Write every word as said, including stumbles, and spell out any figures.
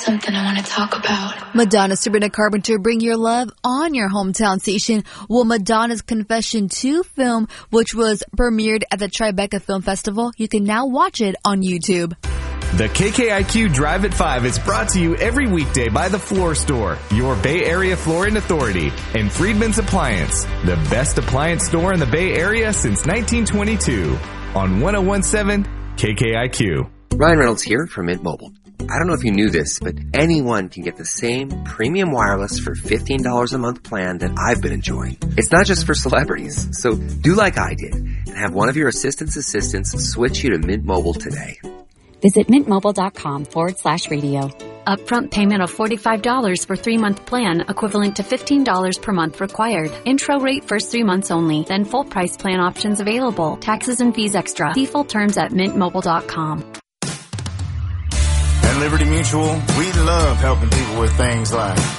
something I want to talk about. Madonna, Sabrina Carpenter, Bring Your Love on your hometown station. Well, Madonna's Confession two film, which was premiered at the Tribeca Film Festival, you can now watch it on YouTube. The K K I Q Drive at five is brought to you every weekday by The Floor Store, your Bay Area flooring authority, and Friedman's Appliance, the best appliance store in the Bay Area since nineteen twenty-two, on one oh one point seven K K I Q. Ryan Reynolds here from Mint Mobile. I don't know if you knew this, but anyone can get the same premium wireless for fifteen dollars a month plan that I've been enjoying. It's not just for celebrities, so do like I did and have one of your assistant's assistants switch you to Mint Mobile today. Visit mintmobile.com forward slash radio. Upfront payment of forty-five dollars for three-month plan, equivalent to fifteen dollars per month required. Intro rate first three months only, then full price plan options available. Taxes and fees extra. See full terms at mint mobile dot com. At Liberty Mutual, we love helping people with things like